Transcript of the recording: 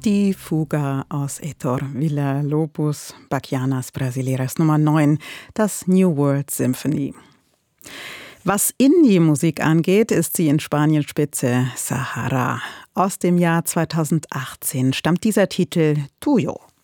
Die Fuga aus Heitor Villa-Lobos Bachianas Brasileiras Nummer 9, das New World Symphony. Was Indie-Musik angeht, ist sie in Spanien Spitze. Sahara. Aus dem Jahr 2018 stammt dieser Titel Tuyo.